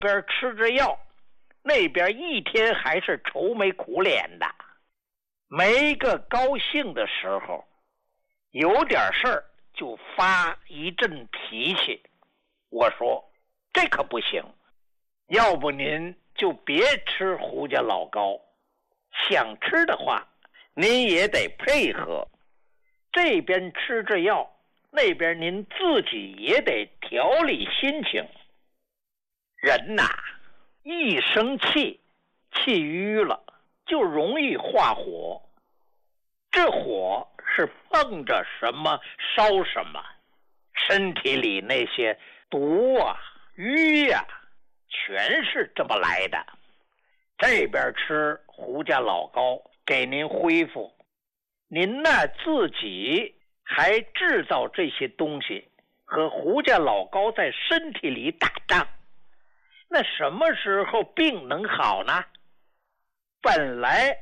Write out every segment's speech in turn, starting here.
边吃着药，那边一天还是愁眉苦脸的，没个高兴的时候，有点事儿就发一阵脾气。我说这可不行，要不您就别吃胡家老膏，想吃的话您也得配合，这边吃着药，那边您自己也得调理心情。人呐，一生气，气郁了就容易化火，这火是碰着什么烧什么，身体里那些毒啊瘀啊全是这么来的。这边吃胡家老膏给您恢复，您呢自己还制造这些东西和胡家老膏在身体里打仗，那什么时候病能好呢？本来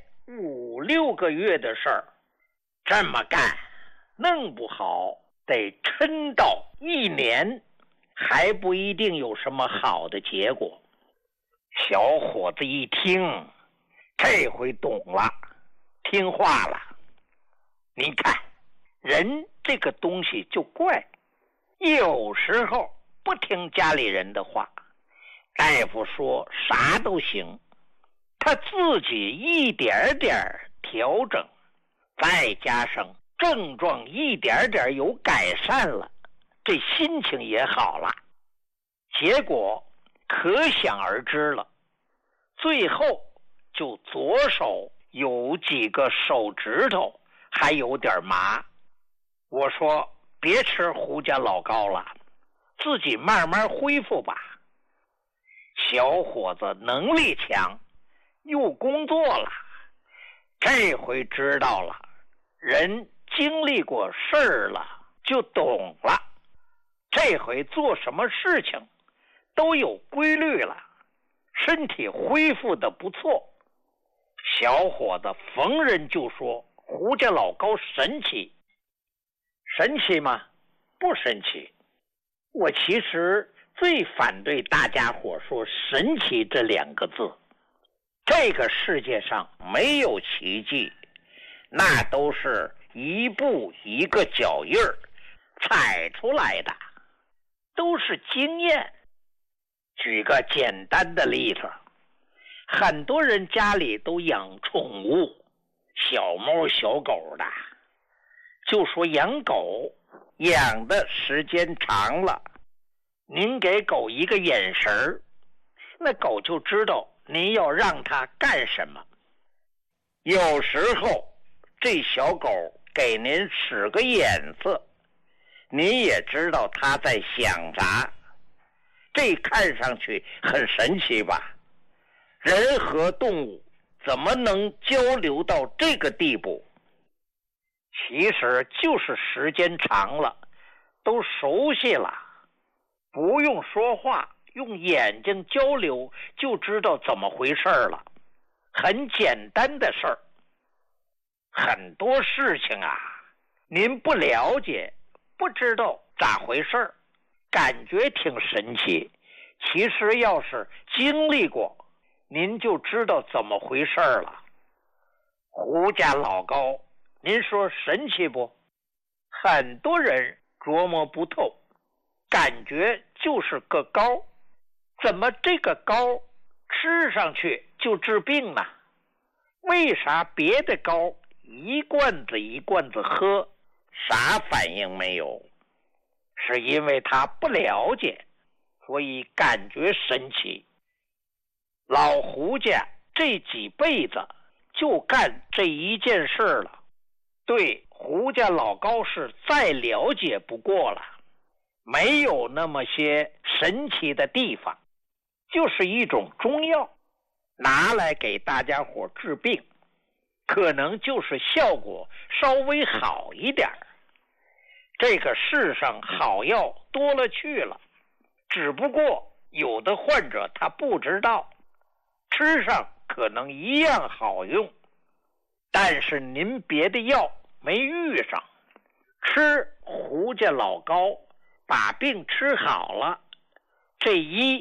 5、6个月的事儿，这么干弄不好得撑到1年，还不一定有什么好的结果。小伙子一听，这回懂了，听话了。您看，人这个东西就怪，有时候不听家里人的话，大夫说啥都行，他自己一点点调整，再加上症状一点点有改善了，这心情也好了，结果可想而知了。最后就左手有几个手指头还有点麻，我说别吃胡家老膏了，自己慢慢恢复吧。小伙子能力强，又工作了，这回知道了，人经历过事儿了就懂了，这回做什么事情都有规律了，身体恢复的不错。小伙子逢人就说胡家老膏神奇，神奇吗？不神奇。我其实最反对大家伙说神奇这2个字，这个世界上没有奇迹，那都是一步一个脚印儿踩出来的，都是经验。举个简单的例子，很多人家里都养宠物，小猫小狗的，就说养狗养的时间长了，您给狗一个眼神，那狗就知道您要让它干什么。有时候这小狗给您使个眼色，您也知道它在想啥，这看上去很神奇吧？人和动物怎么能交流到这个地步？其实就是时间长了，都熟悉了，不用说话，用眼睛交流就知道怎么回事了，很简单的事儿。很多事情啊，您不了解，不知道咋回事，感觉挺神奇，其实要是经历过，您就知道怎么回事了。胡家老膏，您说神奇不？很多人琢磨不透，感觉就是个膏，怎么这个膏吃上去就治病呢？为啥别的膏一罐子一罐子喝，啥反应没有？是因为他不了解，所以感觉神奇。老胡家这几辈子就干这一件事了，对胡家老膏是再了解不过了，没有那么些神奇的地方，就是一种中药，拿来给大家伙治病，可能就是效果稍微好一点。这个世上好药多了去了，只不过有的患者他不知道，吃上可能一样好用，但是您别的药没遇上，吃胡家老膏把病吃好了，这一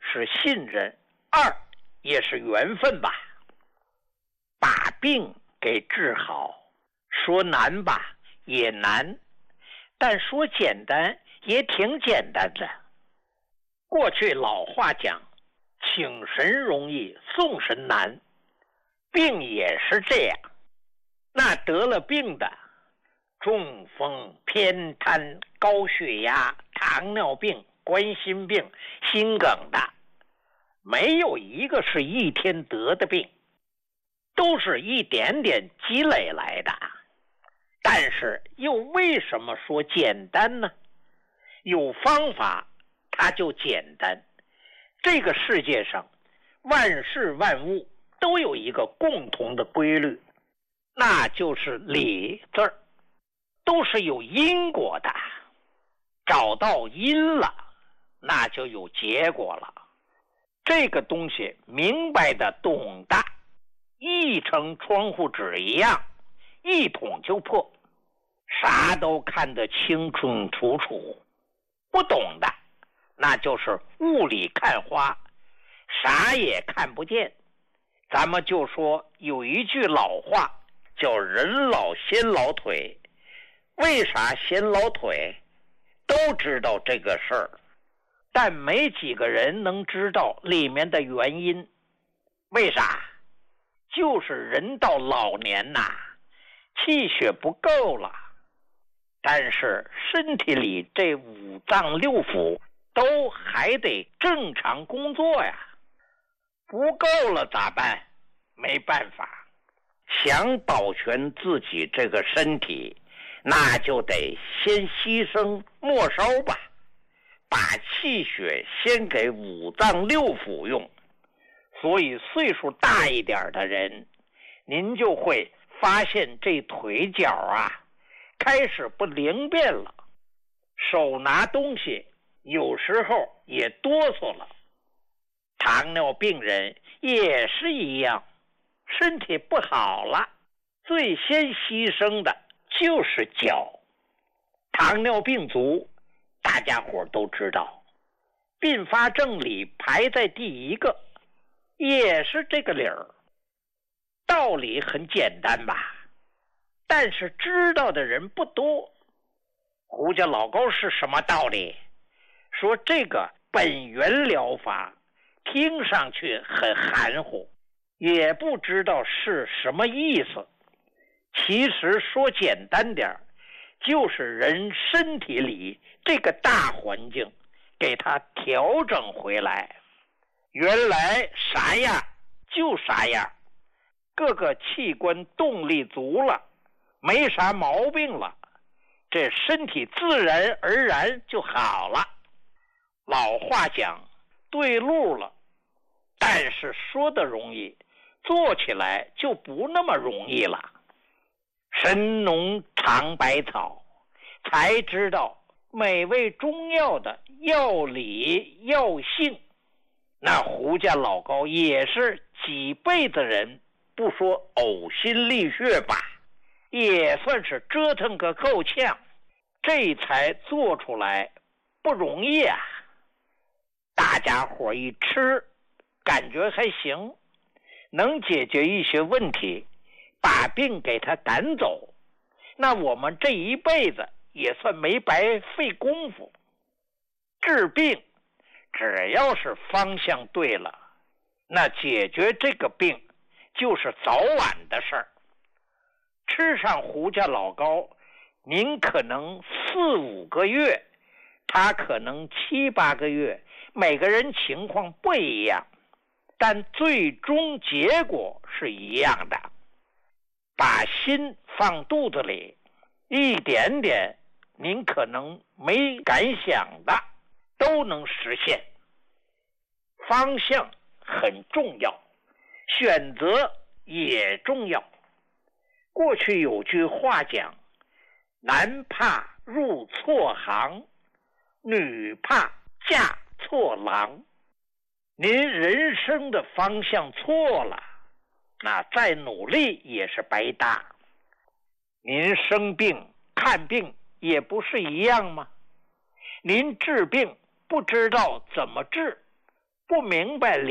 是信任，二也是缘分吧。把病给治好，说难吧也难，但说简单也挺简单的。过去老话讲，请神容易送神难，病也是这样。那得了病的，中风、偏瘫、高血压、糖尿病、冠心病、心梗的，没有一个是一天得的病，都是一点点积累来的。但是又为什么说简单呢？有方法它就简单。这个世界上万事万物都有一个共同的规律，那就是理字儿，都是有因果的。找到因了，那就有结果了。这个东西明白的懂的，一层窗户纸一样，一捅就破，啥都看得清清楚楚。不懂的，那就是雾里看花，啥也看不见。咱们就说有一句老话叫人老先老腿，为啥先老腿？都知道这个事儿，但没几个人能知道里面的原因。为啥？就是人到老年呐，气血不够了，但是身体里这五脏六腑都还得正常工作呀。不够了咋办？没办法，想保全自己这个身体，那就得先牺牲末梢吧，把气血先给五脏六腑用。所以岁数大一点的人，您就会发现这腿脚啊开始不灵便了，手拿东西有时候也哆嗦了。糖尿病人也是一样，身体不好了，最先牺牲的就是脚。糖尿病足大家伙都知道，并发症里排在第一个，也是这个理儿。道理很简单吧，但是知道的人不多。胡家老高是什么道理？说这个本源疗法听上去很含糊，也不知道是什么意思。其实说简单点，就是人身体里这个大环境给它调整回来，原来啥样就啥样，各个器官动力足了，没啥毛病了，这身体自然而然就好了。老话讲对路了，但是说的容易，做起来就不那么容易了。神农尝百草，才知道每味中药的药理药性。那胡家老高也是几辈子人，不说呕心沥血吧，也算是折腾个够呛，这才做出来，不容易啊。大家伙一吃，感觉还行，能解决一些问题，把病给他赶走，那我们这一辈子也算没白费功夫。治病只要是方向对了，那解决这个病就是早晚的事儿。吃上胡家老高，您可能4、5个月，他可能7、8个月，每个人情况不一样，但最终结果是一样的。把心放肚子里，一点点您可能没敢想的都能实现。方向很重要，选择也重要。过去有句话讲，男怕入错行，女怕嫁错郎。您人生的方向错了，那再努力也是白搭。您生病看病也不是一样吗？您治病不知道怎么治， 不明白